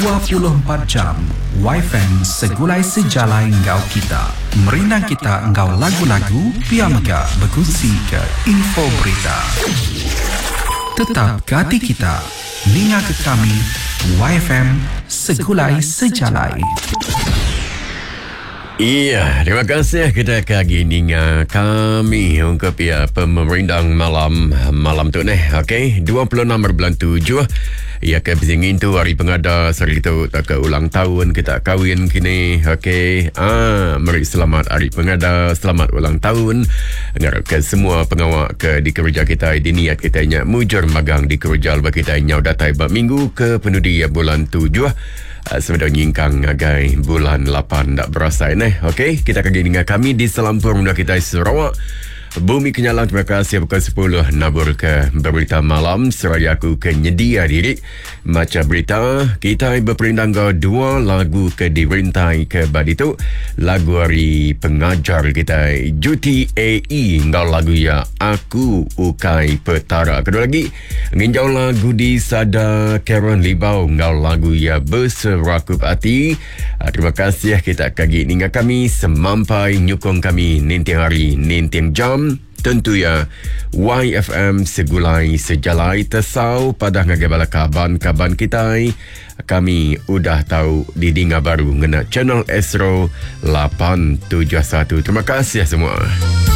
24 jam YFM segulai sejalai engkau kita. Merindang kita engkau lagu-lagu, piamega berkongsi ke info berita. Tetap ke hati kita, ninga ke kami, YFM segulai sejalai. Iya, terima kasih kita kagi ninga kami untuk pemerindang malam tu okey 26 bulan 7 ya ke bisingin tu hari pengada sari tu tak ke ulang tahun kita kahwin kini okey mari selamat hari pengada, selamat ulang tahun ngarap ke semua pengawal ke di kerja kita di niat kita nya mujur magang di kerja bagi kita nyau datai minggu ke penudi bulan 7 sebenarnya nyingkang ngagai bulan 8 tak berasa okey, kita kagi dengan kami di Selampur Muda kita Sarawak. Bumi Kenyalang, terima kasih pukul 10 nabur ke berita malam seraya aku ke nyedia diri macam berita kita berperindang ke dua lagu ke dirintai ke badi tu lagu hari pengajar kita Juti AE ngau lagu ya Aku Ukai Petara. Kedua lagi nginjau lagu di Sada Karen Libau ngau lagu ya Berserakup Hati. Terima kasih kita kagi dengan kami semampai nyukong kami nintiang hari nintiang jam. Tentu ya YFM segulai sejalai tesau pada ngagabala kaban kita kami udah tahu di Dinga Baru ngena channel Astro 871. Terima kasih semua.